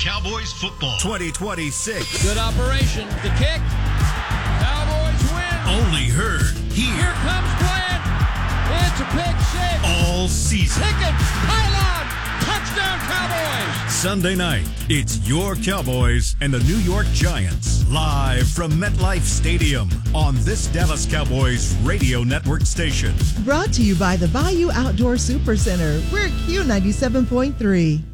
Cowboys football 2026. Good operation. The kick. Cowboys win. Only heard here. Here comes Bryant. It's a pick six. All season. Pickett. Pylon. Touchdown Cowboys. Sunday night, it's your Cowboys and the New York Giants. Live from MetLife Stadium on this Dallas Cowboys radio network station. Brought to you by the Bayou Outdoor Super Center. We're Q97.3.